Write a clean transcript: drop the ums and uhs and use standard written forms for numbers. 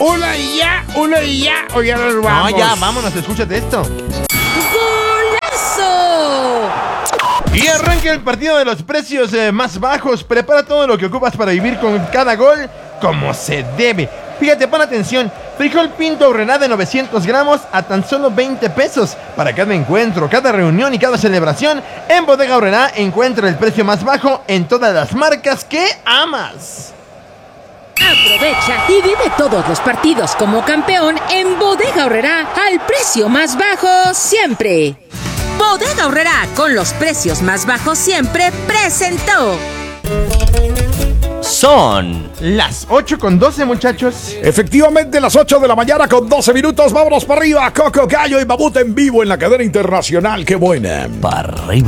Uno y ya, o ya nos vamos. No, ya, vámonos, escúchate esto. ¡Golazo! Y arranca el partido de los precios más bajos. Prepara todo lo que ocupas para vivir con cada gol como se debe. Fíjate, pon atención. Frijol pinto Aurrerá de 900 gramos a tan solo 20 pesos. Para cada encuentro, cada reunión y cada celebración, en Bodega Aurrerá encuentra el precio más bajo en todas las marcas que amas. Aprovecha y vive todos los partidos como campeón en Bodega Aurrerá al precio más bajo siempre. Bodega Aurrerá, con los precios más bajos siempre, presentó. Son las 8:12, muchachos. Efectivamente, las 8 de la mañana con 12 minutos. Vámonos para arriba. Coco, Gallo y Mamut en vivo en la cadena internacional. ¡Qué buena! Para arriba.